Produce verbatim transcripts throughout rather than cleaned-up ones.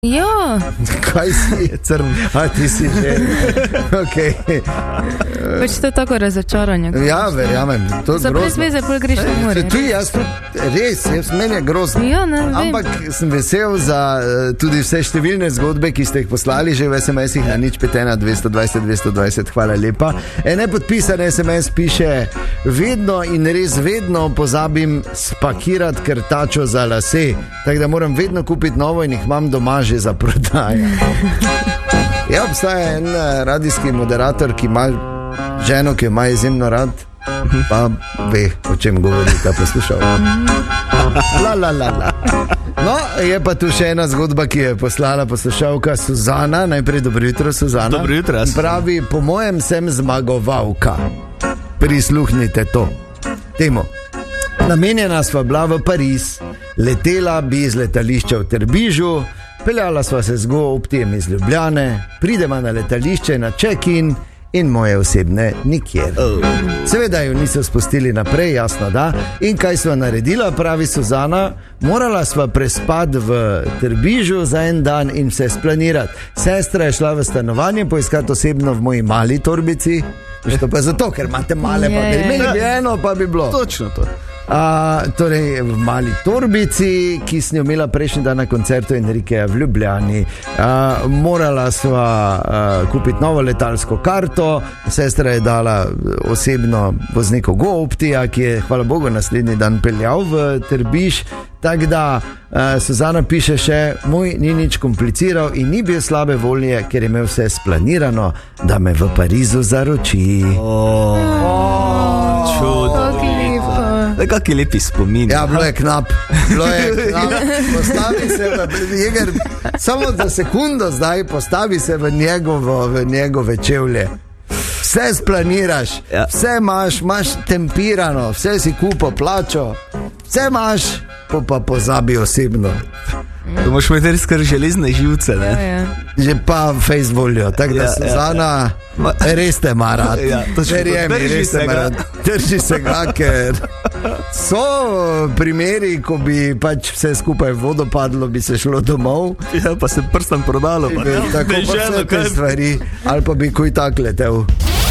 Ja. Kaj si? Crn. A ti si že. Okay. Pač to je tako razočaranje. Ja, verjamem. To je za grozno. brez veze pol greš na morje. Tudi jaz, res, jaz, meni je grozno. Ja, ne, vem. Ampak sem vesel za uh, tudi vse številne zgodbe, ki ste jih poslali že v es em esih na nič pet ena dvesto dvajset dvesto dvajset. Hvala lepa. En nepodpisan es em es piše: vedno in res vedno pozabim spakirati krtačo za lase, tako da moram vedno kupiti novo in jih imam doma že za prodajo. Ja, obstaja en uh, radijski moderator, ki ima ženo, ki jo ima izjemno rad, pa ve, o čem govori ta poslušalka. La, la, la, la. No, je pa tu še ena zgodba, ki je poslala poslušalka Suzana. Najprej dobro jutro, Suzana. Dobro jutro, jaz. Pravi, po mojem sem zmagovalka. Prisluhnite to. Temu. Namenjena sva bila v Pariz, letela bi iz letališča v Trbižu, peljala sva se z GoOptijem iz Ljubljane, pridemo na letališče na check-in in moje osebne nikjer. Seveda jo niso spustili naprej, jasno da. In kaj sva naredila, pravi Suzana, morala sva prespati v Trbižu za en dan in vse splanirati. Sestra je šla v stanovanje poiskati osebno v moji mali torbici. To pa zato, ker imate male, pa bi imeli bi eno, pa bi bilo. Točno to. A, torej v mali torbici, ki sem jo imela prejšnji dan na koncertu Enrikeja v Ljubljani. A, morala sva a, kupiti novo letalsko karto, sestra je dala osebno vozniku GoOptija, ki je, hvala Bogu, naslednji dan peljal v Trbiž. Tako da a, Suzana piše še: moj ni nič kompliciral in ni bil slabe volje, ker je imel vse splanirano, da me v Parizu zaroči. Oh, oh, čudno. Kakšni lepi spomini. Ja, bilo je knap, bilo je knap. Postavi se v Jeger, samo za sekundo zdaj postavi se v njegovo, v njegove čevlje. Vse splaniraš, ja. Vse imaš, imaš tempirano, vse si kupo plačo, vse imaš, pa, pa pozabi osebno. To moš imeti res kar železne živce, ne? Ja, ja. Že pa face voljo, tako da Ja, Suzana, ja, ja. res te ima rad. Ja, točno, Verjemi, drži res se te ima ga. rad. Drži se ga, ker so primeri, ko bi pač vse skupaj vodopadlo, bi se šlo domov. Ja, pa se prstam prodalo. Pa, Bi, ne, tako ne pa ženo, vse te kaj- stvari, ali pa bi kuj tak letel.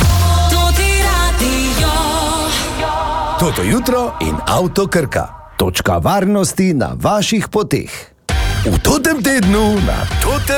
Toto jutro in Avto Krka. Točka varnosti na vaših poteh. V totem tednu na totem